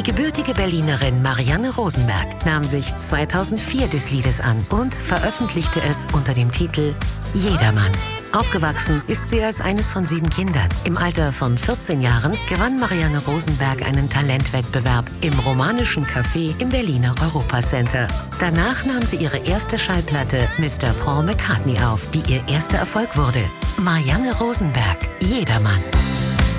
gebürtige Berlinerin Marianne Rosenberg nahm sich 2004 des Liedes an und veröffentlichte es unter dem Titel Jedermann. Aufgewachsen ist sie als eines von 7 Kindern. Im Alter von 14 Jahren gewann Marianne Rosenberg einen Talentwettbewerb im Romanischen Café im Berliner Europacenter. Danach nahm sie ihre erste Schallplatte Mr. Paul McCartney auf, die ihr erster Erfolg wurde. Marianne Rosenberg, Jedermann.